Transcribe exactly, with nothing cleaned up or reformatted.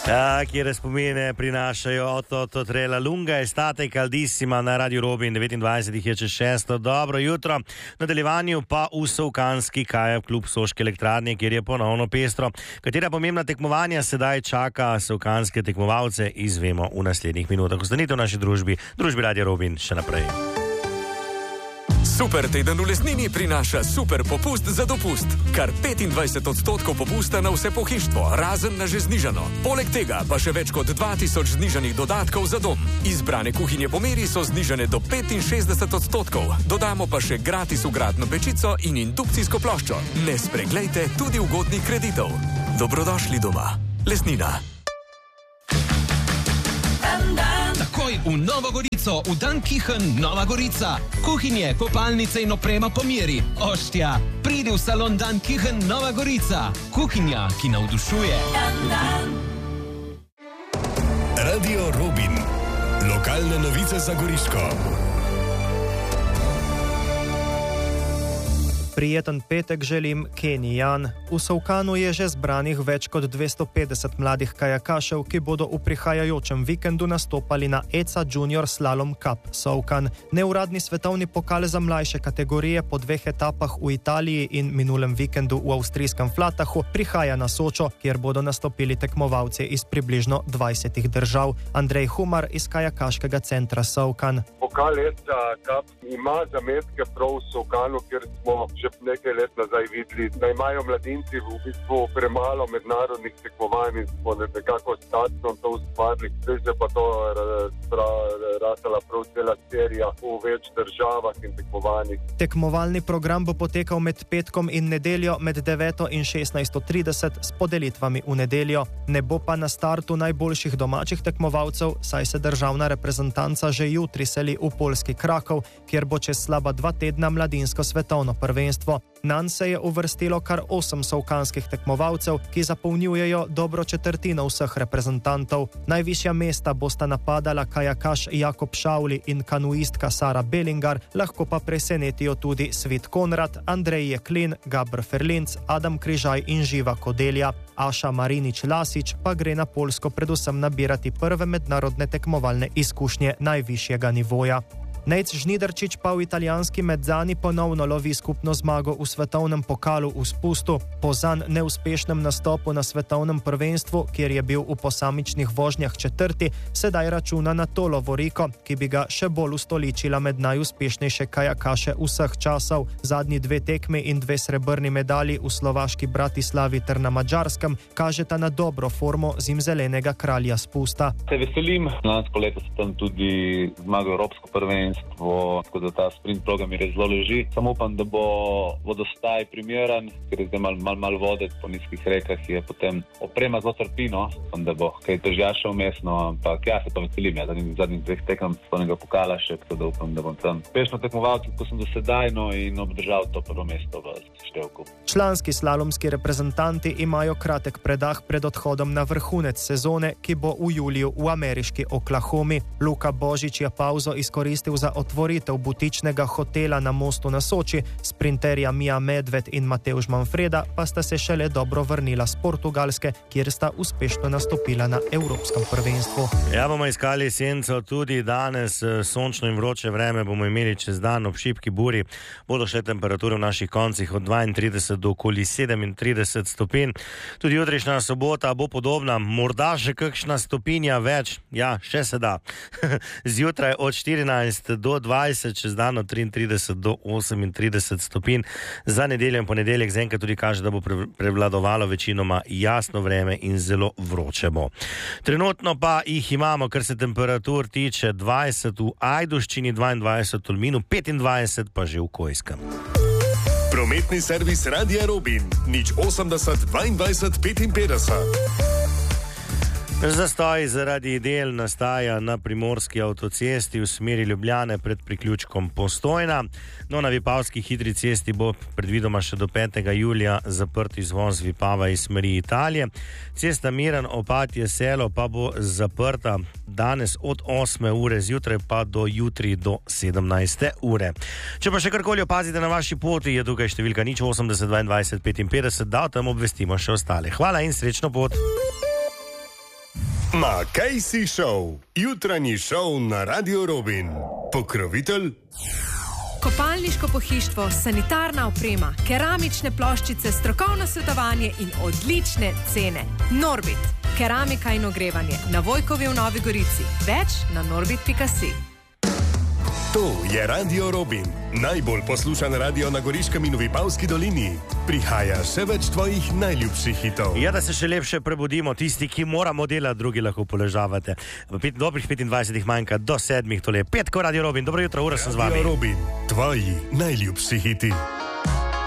Ah, kjer spomine prinašajo Otto Totrella Lunga, estate caldissima na Radio Robin, devetindvajset je čez šesto. Dobro jutro. V nadaljevanju pa v Solkanski kajak klub Soške elektrarne, kjer je ponovno pestro. Katera pomembna tekmovanja sedaj čaka solkanske tekmovalce, izvemo v naslednjih minutah. Ostanite v naši družbi, družbi Radio Robin še naprej. Super teden v Lesnini prinaša super popust za dopust. Kar petindvajset odstotkov popusta na vse pohištvo, razen na že znižano. Poleg tega pa še več kot dva tisoč znižanih dodatkov za dom. Izbrane kuhinje po meri so znižane do petinšestdeset odstotkov. Dodamo pa še gratis vgradno pečico in indukcijsko ploščo. Ne spreglejte tudi ugodnih kreditov. Dobrodošli doma. Lesnina. Takoj v Novo Gorico, v Dan Kichen, Nova Gorica. Kuhinje, kopalnice in oprema po meri. Oštja, pridi v salon Dan Kichen, Nova Gorica. Kuhinja, ki navdušuje. Radio Robin. Lokalne novice za Goriško. Prijeten petek želim Keni Jan. V Solkanu je že zbranih več kot dvesto petdeset mladih kajakašev, ki bodo v prihajajočem vikendu nastopali na E C A Junior Slalom Cup Solkan. Neuradni svetovni pokal za mlajše kategorije po dveh etapah v Italiji in minulem vikendu v avstrijskem Flatahu prihaja na Sočo, kjer bodo nastopili tekmovalci iz približno dvajsetih držav. Andrej Humar iz kajakaškega centra Solkan. Pokal E C A Cup ima zametke prav v Solkanu, kjer smo že nekaj let nazaj videli, da imajo mladinci v bistvu premalo mednarodnih tekmovanj in smo nekako statno to ustvarili. Zdaj se pa to ratala prav cela serija v več državah in tekmovanjih. Tekmovalni program bo potekal med petkom in nedeljo med deveto in šestnajsto trideset s podelitvami v nedeljo. Ne bo pa na startu najboljših domačih tekmovalcev, saj se državna reprezentanca že jutri seli v poljski Krakov, kjer bo čez slaba dva tedna mladinsko svetovno prvenstvo. Nanj se je uvrstilo kar osem solkanskih tekmovalcev, ki zapolnjujejo dobro četrtino vseh reprezentantov. Najvišja mesta bosta napadala kajakaš Jakob Šauli in kanuistka Sara Belingar, lahko pa presenetijo tudi Svit Konrad, Andrej Jeklin, Gabr Ferlinc, Adam Križaj in Živa Kodelja. Aša Marinič-Lasič pa gre na Poljsko predvsem nabirati prve mednarodne tekmovalne izkušnje najvišjega nivoja. Nejc Žnidarčič pa v italijanski Mezzani ponovno lovi skupno zmago v svetovnem pokalu v spustu. Po zanj neuspešnem nastopu na svetovnem prvenstvu, kjer je bil v posamičnih vožnjah četrti, sedaj računa na to lovoriko, ki bi ga še bolj ustoličila med najuspešnejše kajakaše vseh časov. Zadnji dve tekmi in dve srebrni medalji v slovaški Bratislavi ter na Madžarskem kažeta na dobro formo zimzelenega kralja spusta. Se veselim, lansko leto sem tam tudi zmagal evropsko prvenstvo, tako da ta sprint program mi res zelo leži. Samo upam, da bo vodostaj primeren, ker je zdaj malo mal, mal vode po nizkih rekah, je potem oprema zelo trpino, upam, da bo kaj težjaše vmesno, ampak ja, se pa veselim, ja, zadnjih, zadnjih dveh tekam svojega pokala še, tako da upam, da bom tam uspešno tekmoval, kot sem do sedaj, no, in obdržal to prvo mesto v seštevku. Članski slalomski reprezentanti imajo kratek predah pred odhodom na vrhunec sezone, ki bo v juliju v ameriški Oklahomi. Luka Božič je pauzo izkoristil za otvoritev butičnega hotela na mostu na Soči, sprinterja Mija Medved in Matevž Manfreda pa sta se šele dobro vrnila z Portugalske, kjer sta uspešno nastopila na evropskem prvenstvu. Ja, bomo iskali senco tudi danes, sončno in vroče vreme bomo imeli čez dan ob šibki buri. Bodo še temperature v naših koncih od dvaintrideset do okoli sedemintrideset stopinj. Tudi jutrišnja sobota bo podobna, morda še kakšna stopinja več, ja, še se da. Zjutraj od štirinajst do dvajset, čez dan od triintrideset do osemintrideset stopinj. Za nedeljo in ponedeljek zaenkrat tudi kaže, da bo prevladovalo večinoma jasno vreme in zelo vroče bo. Trenutno pa jih imamo, kar se temperatur tiče, dvajset v Ajdovščini, dvaindvajset v Tolminu, petindvajset pa že v Kojskem. Prometni servis Radia Robin, nič osemdeset dvaindvajset petinpetdeset. Zastoj zaradi del nastaja na primorski avtocesti v smeri Ljubljane pred priključkom Postojna. No, na Vipavski hitri cesti bo predvidoma še do petega julija zaprt izvoz Vipava iz smeri Italije. Cesta Miran-Opatje Selo pa bo zaprta danes od osme ure zjutraj pa do jutri do sedemnajste ure. Če pa še karkoli opazite na vaši poti, je tukaj številka nič osemdeset dvaindvajset petinpetdeset, da o tem obvestimo še ostale. Hvala in srečno pot! Ma kaj si šel? Jutranji šov na Radio Robin. Pokrovitelj? Kopalniško pohištvo, sanitarna oprema, keramične ploščice, strokovno svetovanje in odlične cene. Norbit, keramika in ogrevanje na Vojkovi v Novi Gorici. Več na norbit pika si. To je Radio Robin, najbolj poslušan radio na Goriškem in Vipavski dolini. Prihaja še več tvojih najljubših hitov. Ja, da se še lepše prebudimo, tisti, ki moramo delati, drugi lahko poležavate. V pet, dobrih petindvajsetih manjka do sedmih, tole je petko Radio Robin. Dobro jutro, ura sem z vami. Radio Robin, tvoji najljubši hiti.